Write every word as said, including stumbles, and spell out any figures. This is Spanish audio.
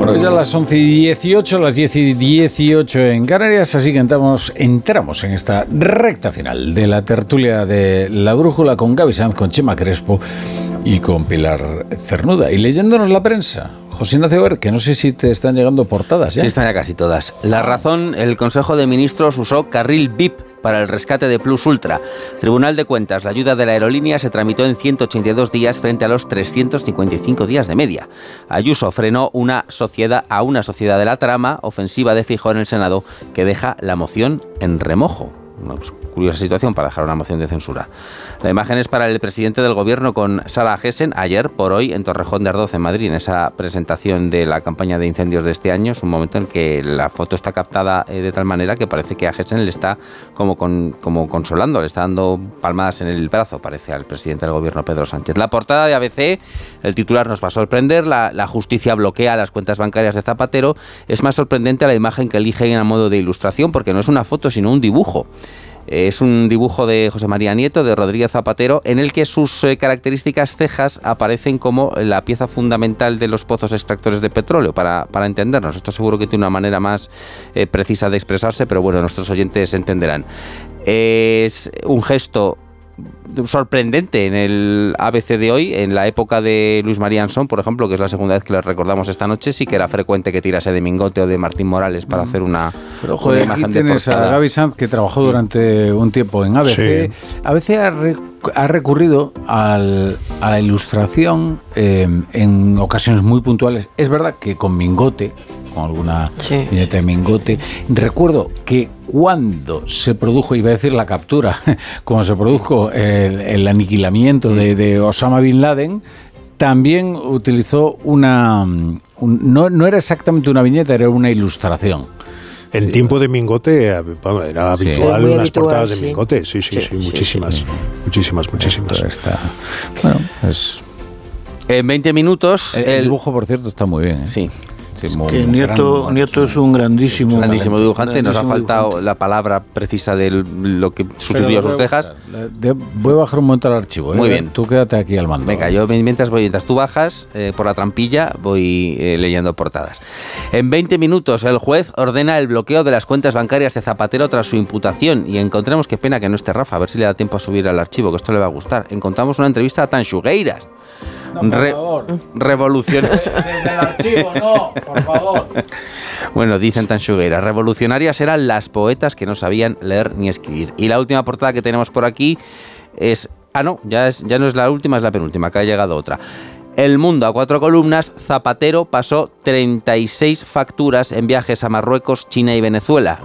Bueno, ya las once y dieciocho, las diez y dieciocho en Canarias, así que entramos, entramos en esta recta final de la tertulia de La Brújula con Gaby Sanz, con Chema Crespo y con Pilar Cernuda. Y leyéndonos la prensa, José Ignacio Ver, que no sé si te están llegando portadas, ¿ya? Sí, están ya casi todas. La Razón, el Consejo de Ministros usó carril V I P para el rescate de Plus Ultra. Tribunal de Cuentas, la ayuda de la aerolínea se tramitó en ciento ochenta y dos días frente a los trescientos cincuenta y cinco días de media. Ayuso frenó una sociedad a una sociedad de la trama ofensiva de Feijóo en el Senado que deja la moción en remojo. Una curiosa situación para dejar una moción de censura. La imagen es para el presidente del gobierno con Sara Gessen ayer por hoy en Torrejón de Ardoz, en Madrid, en esa presentación de la campaña de incendios de este año. Es un momento en que la foto está captada eh, de tal manera que parece que a Gessen le está como, con, como consolando, le está dando palmadas en el brazo, parece, al presidente del gobierno, Pedro Sánchez. La portada de A B C, el titular nos va a sorprender: la, la justicia bloquea las cuentas bancarias de Zapatero. Es más sorprendente la imagen que eligen a modo de ilustración, porque no es una foto sino un dibujo. Es un dibujo de José María Nieto, de Rodríguez Zapatero, en el que sus eh, características cejas aparecen como la pieza fundamental de los pozos extractores de petróleo, para, para entendernos. Esto seguro que tiene una manera más eh, precisa de expresarse, pero bueno, nuestros oyentes entenderán. Es un gesto sorprendente en el A B C de hoy. En la época de Luis María Ansón, por ejemplo, que es la segunda vez que lo recordamos esta noche, sí que era frecuente que tirase de Mingote o de Martín Morales para hacer una, Pero, joder, una imagen de portada. A Gaby Sanz, que trabajó durante un tiempo en A B C. Sí. A B C ha, re, ha recurrido al, a la ilustración eh, en ocasiones muy puntuales. Es verdad que con Mingote, con alguna sí. viñeta de Mingote. Recuerdo que cuando se produjo, iba a decir la captura, cuando se produjo el, el aniquilamiento de, de Osama Bin Laden, también utilizó una... Un, no, no era exactamente una viñeta, era una ilustración. En sí, tiempo de Mingote bueno, era sí. habitual unas habitual, portadas sí. de Mingote, sí, sí, sí, sí, sí muchísimas, sí, sí. muchísimas, muchísimas. Está, bueno, es... En veinte minutos... El, el dibujo, por cierto, está muy bien, ¿eh? Sí. Sí, muy, que Nieto, gran, Nieto es un grandísimo, grandísimo dibujante. grandísimo Nos ha faltado dibujante. La palabra precisa de lo que sucedió a sus cejas. Voy a bajar un momento al archivo. ¿eh? Muy bien. Tú quédate aquí al mando. Venga, yo mientras voy, mientras tú bajas eh, por la trampilla, voy eh, leyendo portadas. En veinte minutos, el juez ordena el bloqueo de las cuentas bancarias de Zapatero tras su imputación. Y encontremos, qué pena que no esté Rafa, a ver si le da tiempo a subir al archivo, que esto le va a gustar. Encontramos una entrevista a Tanxugueiras. No, por Re- favor. Revolucionaria. Desde el archivo, no, por favor. Bueno, dicen Tanxugueiras, revolucionarias eran las poetas que no sabían leer ni escribir. Y la última portada que tenemos por aquí es... Ah, no, ya, es, ya no es la última, es la penúltima, que ha llegado otra. El Mundo, a cuatro columnas: Zapatero pasó treinta y seis facturas en viajes a Marruecos, China y Venezuela.